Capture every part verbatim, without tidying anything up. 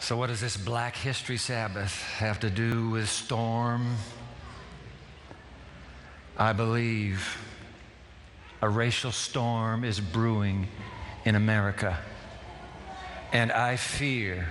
So what does this Black History Sabbath have to do with storm? I believe a racial storm is brewing in America. And I fear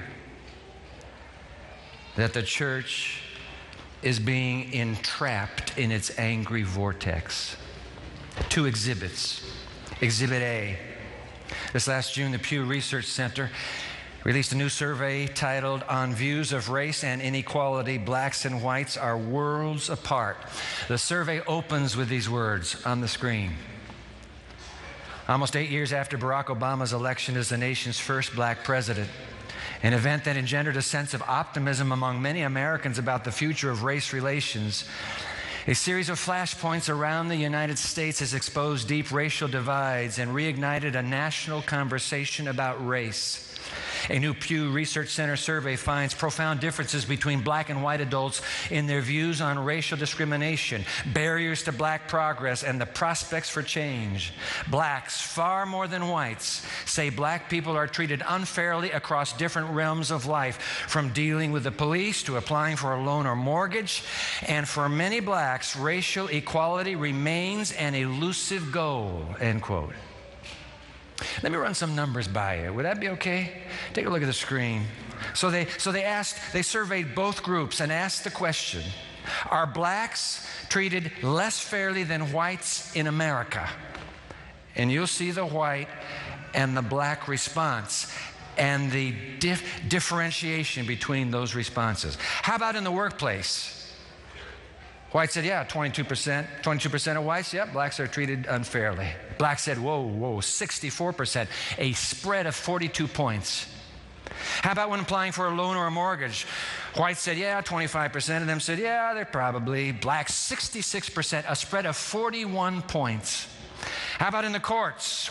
that the church is being entrapped in its angry vortex. Two exhibits. Exhibit A. This last June, the Pew Research Center released a new survey titled, "On Views of Race and Inequality, Blacks and Whites Are Worlds Apart." The survey opens with these words on the screen. Almost eight years after Barack Obama's election as the nation's first black president, an event that engendered a sense of optimism among many Americans about the future of race relations, a series of flashpoints around the United States has exposed deep racial divides and reignited a national conversation about race. A new Pew Research Center survey finds profound differences between black and white adults in their views on racial discrimination, barriers to black progress, and the prospects for change. Blacks, far more than whites, say black people are treated unfairly across different realms of life, from dealing with the police to applying for a loan or mortgage. And for many blacks, racial equality remains an elusive goal, end quote. Let me run some numbers by you. Would that be okay? Take a look at the screen. So they, so they asked, they surveyed both groups and asked the question, are blacks treated less fairly than whites in America? And you'll see the white and the black response and the dif- differentiation between those responses. How about in the workplace? White said, yeah, twenty-two percent. twenty-two percent of whites, yeah, blacks are treated unfairly. Black said, whoa, whoa, sixty-four percent, a spread of forty-two points. How about when applying for a loan or a mortgage? Whites said, yeah, twenty-five percent of them said, yeah, they're probably. Blacks, sixty-six percent, a spread of forty-one points. How about in the courts?